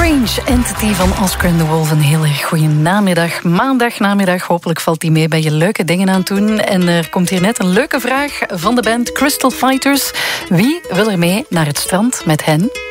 Strange Entity van Oscar and the Wolf. Een hele goede namiddag. Maandagnamiddag. Hopelijk valt die mee bij je leuke dingen aan het doen. En er komt hier net een leuke vraag van de band Crystal Fighters. Wie wil er mee naar het strand met hen?